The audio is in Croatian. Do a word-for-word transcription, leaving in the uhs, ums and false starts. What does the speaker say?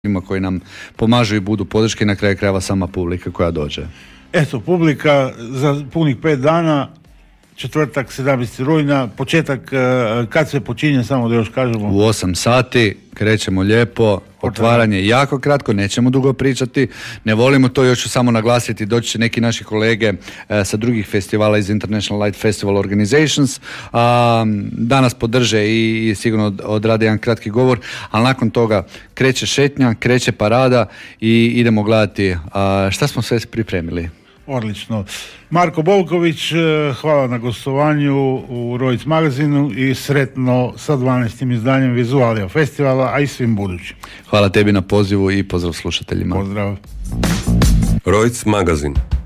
koji nam pomažu i budu podrške, na kraju krajeva sama publika koja dođe. Eto, publika za punih pet dana, četvrtak sedamnaestog rujna, početak kad se počinje, samo da još kažemo. U osam sati krećemo lijepo, otvaranje je jako kratko, nećemo dugo pričati, ne volimo to, još ću samo naglasiti, doći će neki naši kolege e, sa drugih festivala iz International Light Festival Organizations, a, danas podrže i, i sigurno odrade jedan kratki govor, ali nakon toga kreće šetnja, kreće parada i idemo gledati a, šta smo sve pripremili. Odlično. Marko Bolković, hvala na gostovanju u Rojc magazinu i sretno sa dvanaestim izdanjem Vizualija festivala, a i svim budućim. Hvala tebi na pozivu i pozdrav slušateljima. Pozdrav. Rojc magazin.